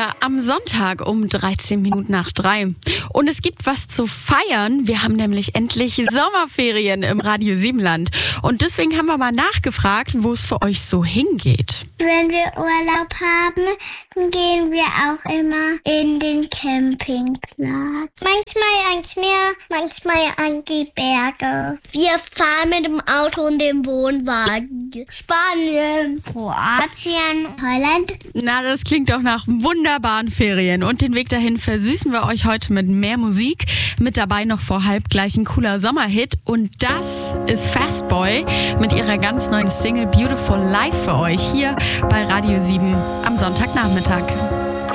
wieder am Sonntag um 13 Minuten nach 3. Und es gibt was zu feiern. Wir haben nämlich endlich Sommerferien im Radio Siebenland. Und deswegen haben wir mal nachgefragt, wo es für euch so hingeht. Wenn wir Urlaub haben, dann gehen wir auch immer in den Campingplatz. Manchmal ans Meer, manchmal an die Berge. Wir fahren mit dem Auto und dem Wohnwagen. Spanien, Kroatien, Holland. Na, das klingt doch nach wunderbaren Ferien. Und den Weg dahin versüßen wir euch heute mit mehr Musik. Mit dabei noch vor halb gleich ein cooler Sommerhit. Und das ist Fastboy mit ihrer ganz neuen Single Beautiful Life für euch hier bei Radio 7 am Sonntagnachmittag.